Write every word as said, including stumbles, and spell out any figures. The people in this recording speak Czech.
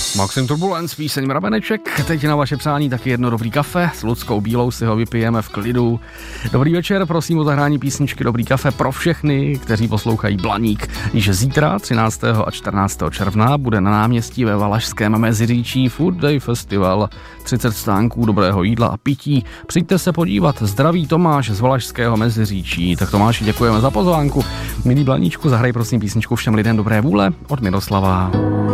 Maxim Turbulence, píseň Mraveneček. Teď na vaše přání taky jedno dobrý kafe. S Ludskou Bílou si ho vypijeme v klidu. Dobrý večer, prosím o zahrání písničky Dobrý kafe pro všechny, kteří poslouchají Blaník. Již zítra, třináctého a čtrnáctého června, bude na náměstí ve Valašském Meziříčí Food Day Festival. třicet stánků dobrého jídla a pití. Přijďte se podívat. Zdraví Tomáš z Valašského Meziříčí. Tak Tomáši, děkujeme za pozvánku. Milý Blaníčku, zahraj prosím písničku Všem lidem dobré vůle od Miroslava.